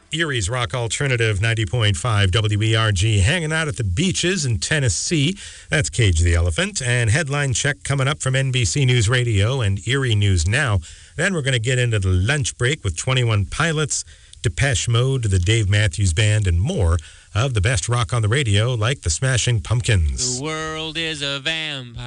Erie's Rock Alternative 90.5 WERG, hanging out at the beaches in Tennessee. That's Cage the Elephant. And headline check coming up from NBC News Radio and Erie News Now. Then we're going to get into the lunch break with 21 Pilots, Depeche Mode, the Dave Matthews Band, and more of the best rock on the radio, like the Smashing Pumpkins. The world is a vampire.